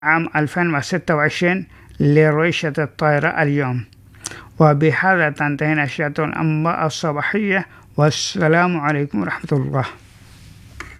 عام 2026 لرؤية الطائرة اليوم. وبهذا تنتهي نشرة الأنباء الصباحية، والسلام عليكم ورحمة الله.